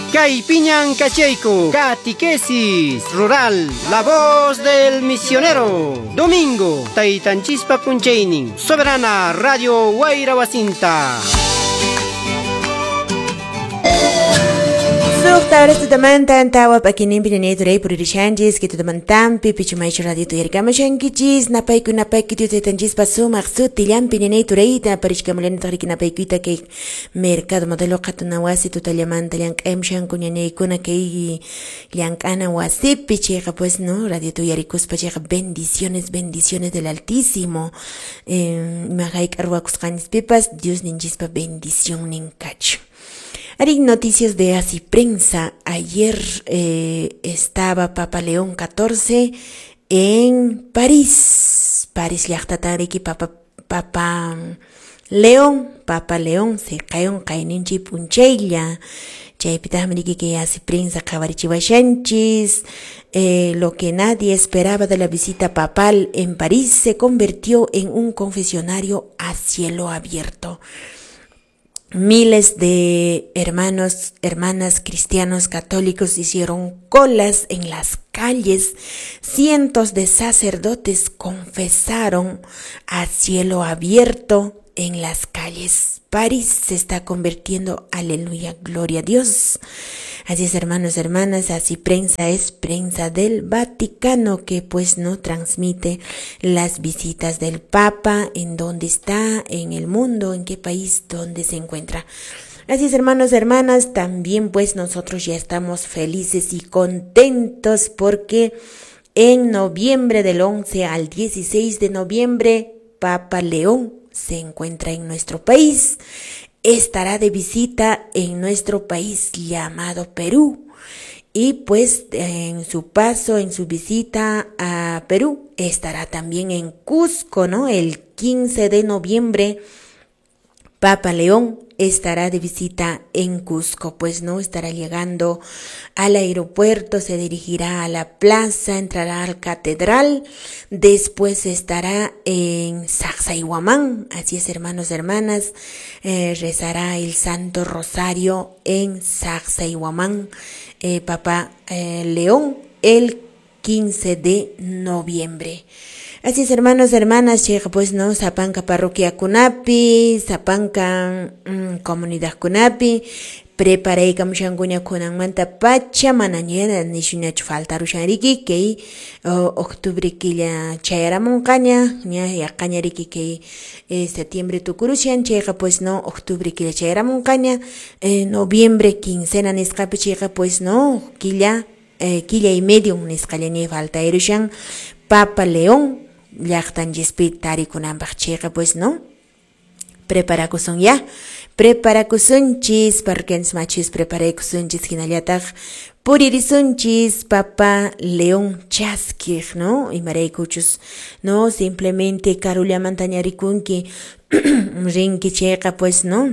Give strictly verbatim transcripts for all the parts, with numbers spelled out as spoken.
Caipiñan Cacheico, Catequesis Rural, la voz del misionero. Domingo, Taitanchispa Puncheinin, Soberana Radio Guayrabacinta. Suhtaures tutamantan tawa pakinin pinanituray puririchanjis kitutamantampi pichumaycho radio tuyarikamashankichis napayku napayku tutaytanchispa sumaq sutillan pinanituray parishkamulanitaqrikinapaykuita kay mercado modelo qatunawasi tutallamanta llank'aymushan kuñanaykuna kay llank'ana wasipi chayqa pues no radio tuyarikuspa chayqa bendiciones bendiciones del Altísimo eh, imaqayqa arwakusqanispipas Dios ninchispa bendición ninkachu. Hay noticias de Así Prensa. Ayer eh, estaba Papa León catorce en París. París llaqtatariki Papa Papa León, Papa León se cayon kaininchi puncheilla. Chaypitamriki que Así Prensa kabarichiwashanchis. Eh, lo que nadie esperaba de la visita papal en París se convirtió en un confesionario a cielo abierto. Miles de hermanos, hermanas cristianos católicos hicieron colas en las calles. Cientos de sacerdotes confesaron a cielo abierto en las calles. París se está convirtiendo, aleluya, gloria a Dios. Así es, hermanos, hermanas, Así Prensa es prensa del Vaticano que pues no transmite las visitas del Papa, en dónde está, en el mundo, en qué país, dónde se encuentra. Así es, hermanos, hermanas, también pues nosotros ya estamos felices y contentos porque en noviembre del once al dieciséis de noviembre, Papa León se encuentra en nuestro país. Estará de visita en nuestro país llamado Perú. Y pues en su paso, en su visita a Perú, estará también en Cusco, ¿no? El quince de noviembre, Papa León estará de visita en Cusco, pues no estará llegando al aeropuerto, se dirigirá a la plaza, entrará al catedral, después estará en Sacsayhuamán, así es, hermanos, hermanas, eh, rezará el Santo Rosario en Sacsayhuamán, eh, Papa eh, León, el quince de noviembre. Así es, hermanos, hermanas, llega pues no, Zapanca Parroquia Kunapi, Zapanca mmm, Comunidad Kunapi, preparé kamushangunya kunan manta pacha manañera nishuñachu faltarushanriki que uh, octubre killa chayara moncaña, ña yaqañariki que eh, septiembre tukurushan, llega pues no, octubre killa chayara moncaña, eh, noviembre quincena niscapi llega pues no, killa eh, killa y medio niscalene faltarushan, Papa León llaqtan yespit tarikunanpaq chayqa pues no preparakusun ya preparakusunchis parkensmachis preparaykusunchis hinallataq puririsunchis Papa León chaskiq no imaraykuchus no simplemente karullaman tañarikunki rinki chayqa pues no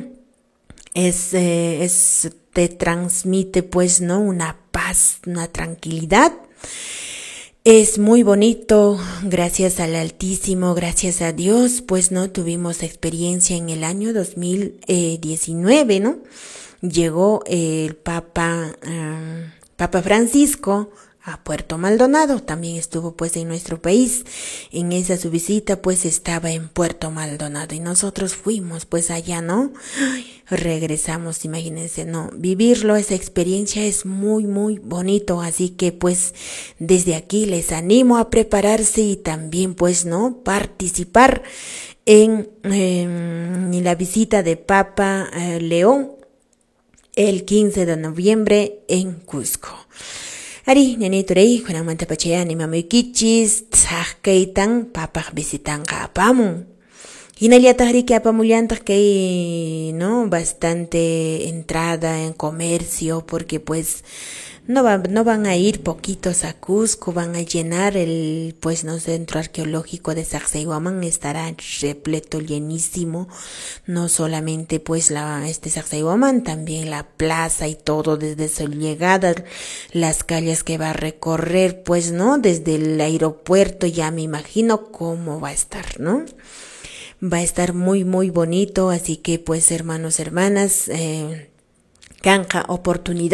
es eh, es te transmite pues no una paz, una tranquilidad. Es muy bonito, gracias al Altísimo, gracias a Dios, pues no tuvimos experiencia en el año dos mil diecinueve, ¿no? Llegó el Papa, um, Papa Francisco a Puerto Maldonado, también estuvo pues en nuestro país, en esa su visita pues estaba en Puerto Maldonado y nosotros fuimos pues allá, ¿no? Ay, regresamos, imagínense, no, vivirlo, esa experiencia es muy muy bonito, así que pues desde aquí les animo a prepararse y también pues no participar en, en la visita de Papa eh, León el quince de noviembre en Cusco. Ari, naniturei, kunamanta pachayani mamuykichis, tzahkaitan, papaj visitanqa apamun. Hinallataq riki apamullantaq kay, no, bastante entrada en comercio, porque pues no va, no van a ir poquitos a Cusco, van a llenar el, pues no, centro arqueológico de Sacsayhuamán, estará repleto, llenísimo, no solamente pues la, este Sacsayhuamán, también la plaza y todo, desde su llegada, las calles que va a recorrer, pues no, desde el aeropuerto, ya me imagino cómo va a estar, ¿no? Va a estar muy muy bonito, así que pues hermanos, hermanas, eh, canja oportunidad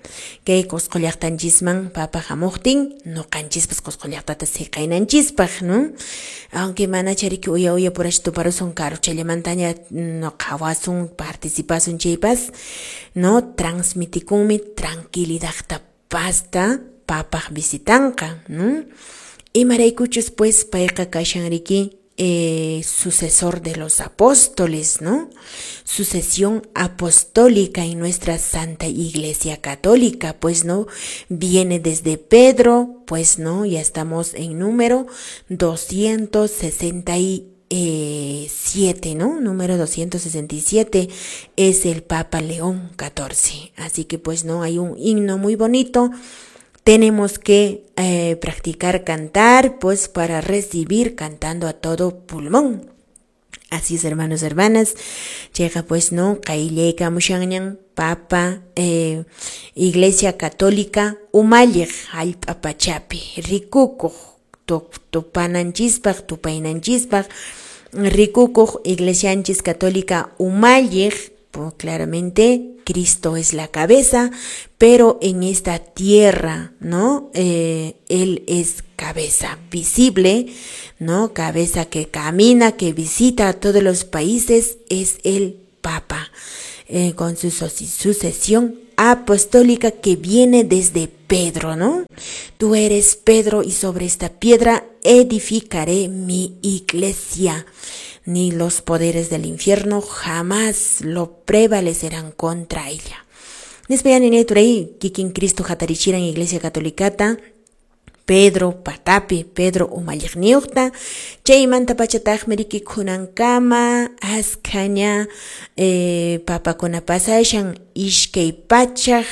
kay qusqullaqtanchisman papa hamuqtin nuqanchis qusqullaqtata siqaynanchispaq, ¿no? Aunque mana chariki uya uya purash tuparusun karu challamantaña nuqawasun participasun chaypas, no transmitikumi tranquilidadta pasta papa visitanqa, ¿no? Imaraykuchus pues payqa kashanriki Eh, sucesor de los apóstoles, ¿no? Sucesión apostólica en nuestra Santa Iglesia Católica, pues, ¿no? Viene desde Pedro, pues, ¿no? Ya estamos en número doscientos sesenta y siete, ¿no? Número doscientos sesenta y siete es el Papa León catorce. Así que, pues, ¿no? Hay un himno muy bonito. Tenemos que eh, practicar cantar, pues para recibir cantando a todo pulmón. Así es, hermanos, hermanas. Llega pues, ¿no? Kaileka Mushanyan, Papa, eh, Iglesia Católica, Umayek, al Papachapi, Rikuko, Tupananchispag, Tupainanchispag, Rikuko, Iglesia Anchis Católica, Umayek. Pues claramente Cristo es la cabeza, pero en esta tierra, ¿no? Eh, Él es cabeza visible, ¿no? Cabeza que camina, que visita a todos los países, es el Papa, eh, con su sucesión apostólica que viene desde Pedro, ¿no? Tú eres Pedro y sobre esta piedra edificaré mi iglesia. Ni los poderes del infierno jamás lo prevalecerán contra ella. Nespean en eturei, kikin Cristo hatarichiran Iglesia Catolicata, Pedro patapi, Pedro umalligniuqta, chaymanta pachataq meriki kunankama, askaña, eh, papakuna pasashan, ishkay pachaq,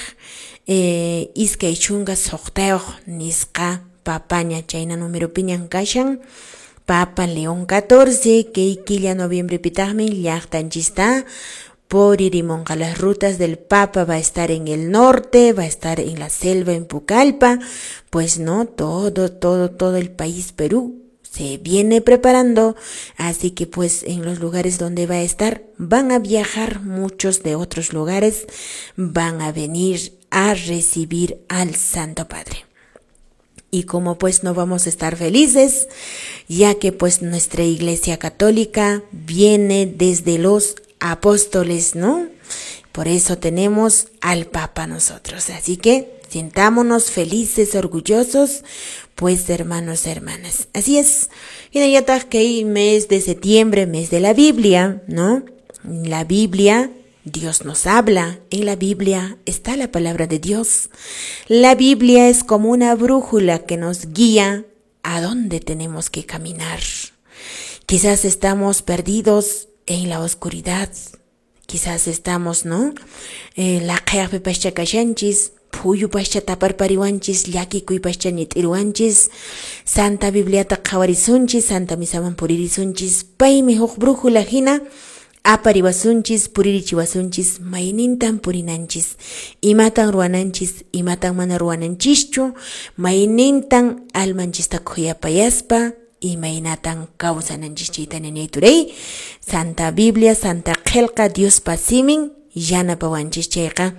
eh, iskay chunga soqtayuq nisqa papaña chayna numero piñan kashan, Papa León catorce, que quilla noviembre pitagmi, llaqtanchista, por irimonga las rutas del Papa va a estar en el norte, va a estar en la selva, en Pucallpa, pues no, todo, todo, todo el país Perú se viene preparando, así que pues en los lugares donde va a estar, van a viajar muchos de otros lugares, van a venir a recibir al Santo Padre. Y como pues no vamos a estar felices, ya que pues nuestra Iglesia Católica viene desde los apóstoles, ¿no? Por eso tenemos al Papa nosotros. Así que sintámonos felices, orgullosos, pues hermanos, hermanas. Así es. Y ya está que hay mes de septiembre, mes de la Biblia, ¿no? La Biblia, Dios nos habla, en la Biblia está la palabra de Dios. La Biblia es como una brújula que nos guía a dónde tenemos que caminar. Quizás estamos perdidos en la oscuridad, quizás estamos, ¿no? Eh, la qeqpi pascha kashanchis, puyu pascha taparpariwanchis, llakikuy pascha ñit'iruwanchis, Santa Bibliata qhawarisunchis, Santa Misaman puririsunchis, paymi huk brújula hina, apariwasunchis, puririchiwasunchis, maynintan purinanchis, imatan ruwananchis, imatan mana ruwananchischu, maynintan almanchista khuyapayaspa, imaynatan kawsananchis chayta ñañayturey, Santa Biblia, Santa qillqa Dios pasimin, yanapawanchis chayqa.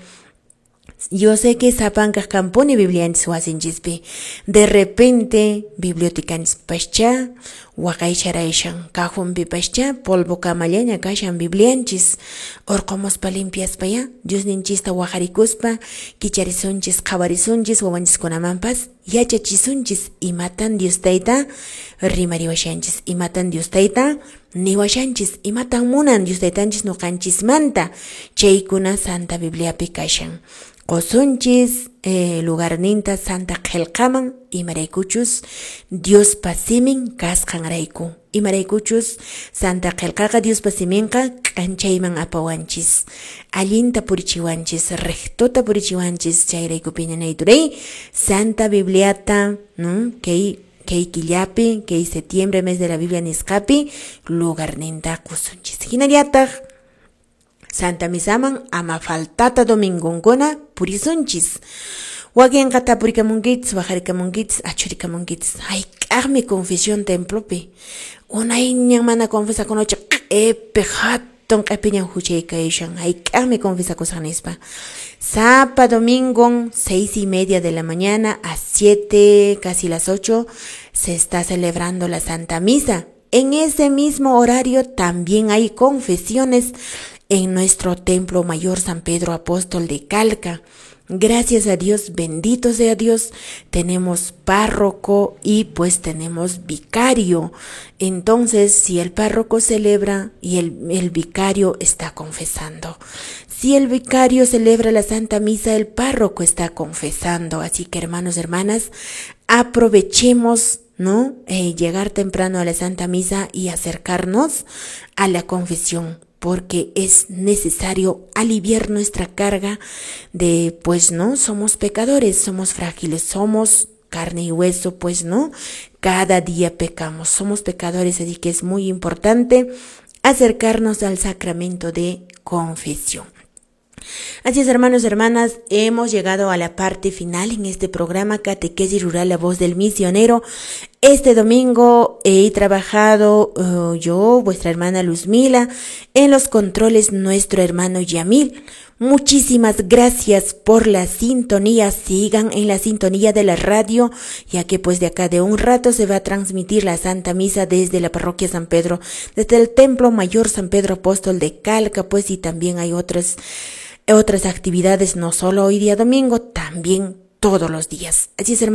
Yo sé que sapanka kampuni biblianchis wasinchispi, de repente bibliotecanchis pascha, waqay charayshan kajunpi pascha, polvo kamallaña kashan biblianchis, orqomuspa limpiaspaya, Dios ninchista waqarikuspa, kicharisunchis, qhawarisunchis, wawanchiskunamanpas, yachachisunchis, imatan Dios tayta, rimariwashanchis, imatan Dios tayta, niwashanchis, imatan munan Dios taytanchis nuqanchismanta, chaykuna Santa Bibliapi kashan. Qosunchis, eh, lugarninta Santa qillqaman, imaraykuchus, Dios pasimin kasqanrayku. Imaraykuchus, Santa qillqaqa Dios pasiminqa q'anchayman apawanchis. Allinta purichiwanchis, rectota purichiwanchis, chayraykupi ñanayturey, Santa Bibliata, ¿no? Kay kay killapi, kay septiembre, mes de la Biblia nisqapi, lugarninta qusunchis. Hinallataq Santa Misaman ama faltata domingunguna purisunchis. Wagenqata purikamunkichis, wajarikamunkichis, achurikamunkichis. Ay, k'aqmi confesión templopi. Unayñan mana confesakunacha epe ton epiñan huche kaishan hay kame confesa cosanespa. Sapa domingo, seis y media de la mañana a siete, casi las ocho, se está celebrando la Santa Misa. En ese mismo horario también hay confesiones en nuestro Templo Mayor San Pedro Apóstol de Calca. Gracias a Dios, bendito sea Dios, tenemos párroco y pues tenemos vicario. Entonces, si el párroco celebra y el, el vicario está confesando. Si el vicario celebra la Santa Misa, el párroco está confesando. Así que, hermanos, hermanas, aprovechemos, ¿no? Eh, llegar temprano a la Santa Misa y acercarnos a la confesión, porque es necesario aliviar nuestra carga de, pues no, somos pecadores, somos frágiles, somos carne y hueso, pues no, cada día pecamos, somos pecadores, así que es muy importante acercarnos al sacramento de confesión. Así es, hermanos, hermanas, hemos llegado a la parte final en este programa Catequesis Rural, la voz del misionero. Este domingo he trabajado uh, yo, vuestra hermana Luzmila, en los controles nuestro hermano Yamil. Muchísimas gracias por la sintonía, sigan en la sintonía de la radio, ya que pues de acá de un rato se va a transmitir la Santa Misa desde la parroquia San Pedro, desde el Templo Mayor San Pedro Apóstol de Calca, pues y también hay otras otras actividades, no solo hoy día domingo, también todos los días. Así es, hermano.